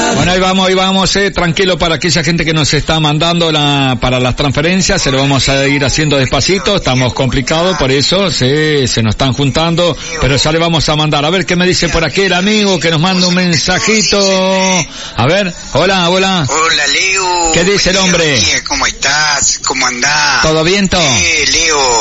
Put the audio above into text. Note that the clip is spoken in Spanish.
Bueno, ahí vamos, tranquilo, para aquella gente que nos está mandando para las transferencias, se lo vamos a ir haciendo despacito, estamos complicados, por eso se nos están juntando, pero ya le vamos a mandar. A ver qué me dice por aquí el amigo que nos manda un mensajito. A ver, hola. Hola, Leo. ¿Qué dice el hombre? ¿Cómo estás? ¿Cómo andás? ¿Todo bien, Leo? Leo.